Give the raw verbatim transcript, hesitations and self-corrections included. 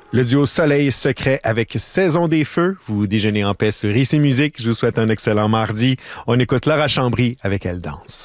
Le duo Soleil Secret avec Saison des Feux. Vous déjeunez en paix sur Ici Musique. Je vous souhaite un excellent mardi. On écoute Laura Chambry avec Elle danse.